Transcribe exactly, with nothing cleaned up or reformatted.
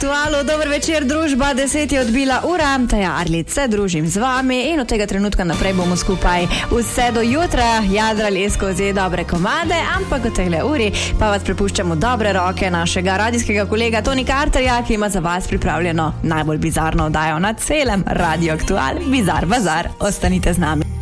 Aktualu, dober večer, družba, deset je odbila ura, Taja Arlic se družim z vami in od tega trenutka naprej bomo skupaj vse do jutra jadrali skozi dobre komade, ampak od tehle uri pa vas prepuščamo dobre roke našega radijskega kolega Toni Carterja, ki ima za vas pripravljeno najbolj bizarno oddajo na celem Radio Aktual, Bizar Bazar. Ostanite z nami.